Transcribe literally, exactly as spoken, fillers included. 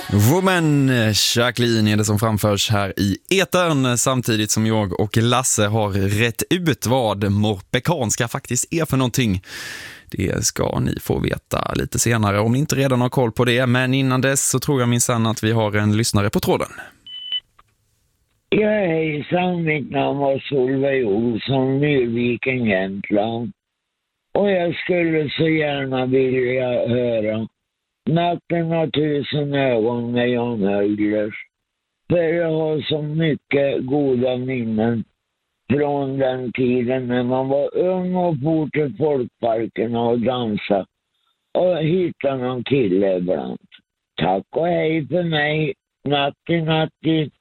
Woman, Jacqueline är det som framförs här i etern, samtidigt som jag och Lasse har rätt ut vad morpekanska faktiskt är för någonting. Det ska ni få veta lite senare om ni inte redan har koll på det, men innan dess så tror jag minsann att vi har en lyssnare på tråden. Ja, hejsan, mitt namn var Solveig Olsson, Nyviken, Jämtland. Och jag skulle så gärna vilja höra Natten har tusen ögon med Jan Höglers. För jag har så mycket goda minnen från den tiden när man var ung och for till folkparkerna och dansa och hittade någon kille ibland. Tack och hej för mig. Natti, natti.